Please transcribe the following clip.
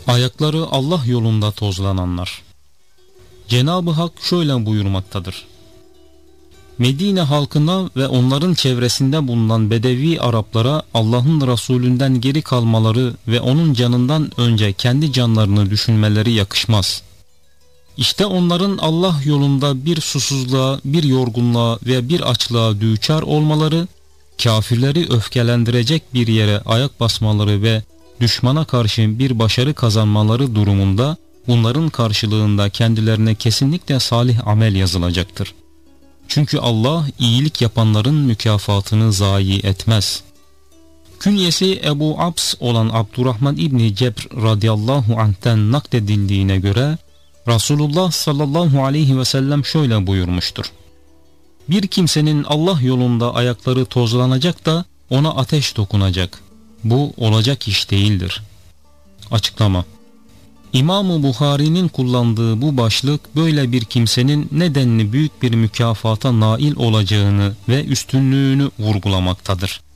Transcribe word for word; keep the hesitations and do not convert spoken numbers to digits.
Ayakları Allah yolunda tozlananlar. Cenab-ı Hak şöyle buyurmaktadır: Medine halkına ve onların çevresinde bulunan Bedevi Araplara Allah'ın Resulünden geri kalmaları ve onun canından önce kendi canlarını düşünmeleri yakışmaz. İşte onların Allah yolunda bir susuzluğa, bir yorgunluğa ve bir açlığa düçar olmaları, kafirleri öfkelendirecek bir yere ayak basmaları ve düşmana karşı bir başarı kazanmaları durumunda bunların karşılığında kendilerine kesinlikle salih amel yazılacaktır. Çünkü Allah iyilik yapanların mükafatını zayi etmez. Künyesi Ebu Abs olan Abdurrahman İbni Cebr radıyallahu anh'ten nakledildiğine göre Resulullah sallallahu aleyhi ve sellem şöyle buyurmuştur: Bir kimsenin Allah yolunda ayakları tozlanacak da ona ateş dokunacak. Bu olacak iş değildir. Açıklama: İmam-ı Buhari'nin kullandığı bu başlık böyle bir kimsenin nedenli büyük bir mükafata nail olacağını ve üstünlüğünü vurgulamaktadır.